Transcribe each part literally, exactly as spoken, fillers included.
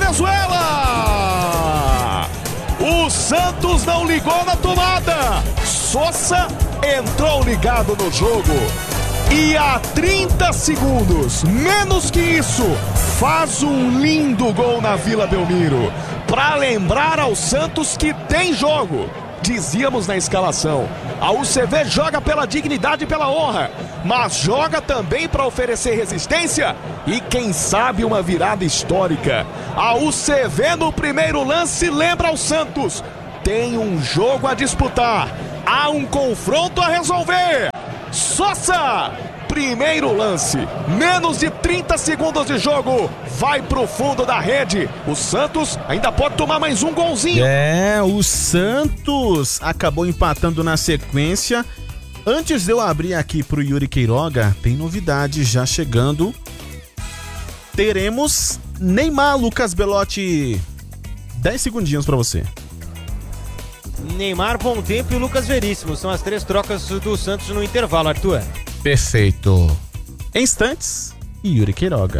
Venezuela. O Santos não ligou na tomada. Sosa entrou ligado no jogo. E a trinta segundos, menos que isso, faz um lindo gol na Vila Belmiro. Para lembrar ao Santos que tem jogo. Dizíamos na escalação, a U C V joga pela dignidade e pela honra, mas joga também para oferecer resistência e quem sabe uma virada histórica. A U C V no primeiro lance lembra ao Santos, tem um jogo a disputar, há um confronto a resolver. Sosa, primeiro lance, menos de trinta segundos de jogo, vai pro fundo da rede. O Santos ainda pode tomar mais um golzinho. É, o Santos acabou empatando na sequência. Antes de eu abrir aqui pro Yuri Queiroga, tem novidade já chegando. Teremos Neymar, Lucas Belotti. dez segundinhos pra você. Neymar, Bom Tempo e Lucas Veríssimo são as três trocas do Santos no intervalo, Arthur. Perfeito. Em instantes, Yuri Queiroga.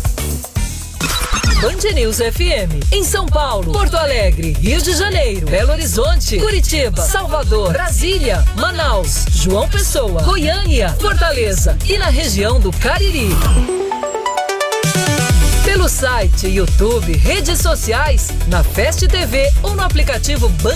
Band News F M, em São Paulo, Porto Alegre, Rio de Janeiro, Belo Horizonte, Curitiba, Salvador, Brasília, Manaus, João Pessoa, Goiânia, Fortaleza e na região do Cariri. Pelo site, YouTube, redes sociais, na Fast T V ou no aplicativo Band